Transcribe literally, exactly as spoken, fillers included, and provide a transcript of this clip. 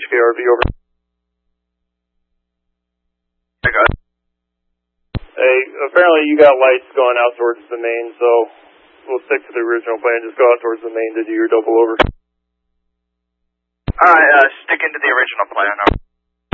K R V, over. I got it. Hey, apparently you got lights going out towards the main, so we'll stick to the original plan. Just go out towards the main to do your double over. Alright, uh, stick into the original plan.